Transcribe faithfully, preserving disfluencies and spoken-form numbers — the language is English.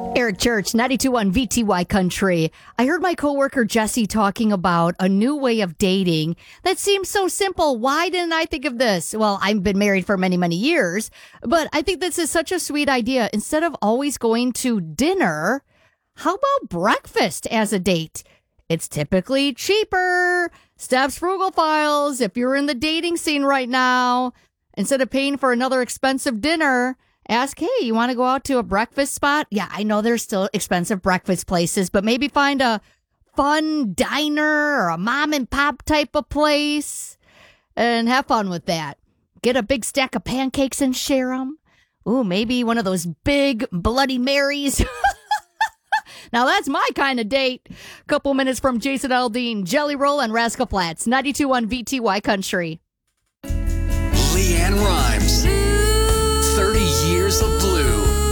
Eric Church, ninety-two point one V T Y Country. I heard my coworker Jesse talking about a new way of dating that seems so simple. Why didn't I think of this? Well, I've been married for many, many years, but I think this is such a sweet idea. Instead of always going to dinner, how about breakfast as a date? It's typically cheaper. Steph's Frugal Files, if you're in the dating scene right now, instead of paying for another expensive dinner, ask, hey, you want to go out to a breakfast spot? Yeah, I know there's still expensive breakfast places, but maybe find a fun diner or a mom and pop type of place and have fun with that. Get a big stack of pancakes and share them. Ooh, maybe one of those big Bloody Marys. Now that's my kind of date. Couple minutes from Jason Aldean, Jelly Roll and Rascal Flatts, ninety-two point one V T Y Country. Leanne Rhymes. thirty years of blue.